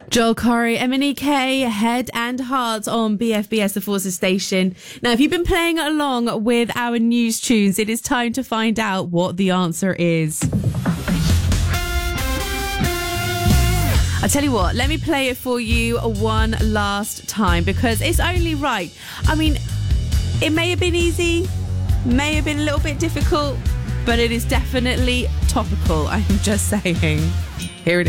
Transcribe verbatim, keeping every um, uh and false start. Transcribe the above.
Joel Corey, M N E K, Head and Heart on B F B S, the Forces station. Now, if you've been playing along with our news tunes, it is time to find out what the answer is. I tell you what, let me play it for you one last time because it's only right. I mean, it may have been easy, may have been a little bit difficult, but it is definitely topical. I'm just saying. Here it is.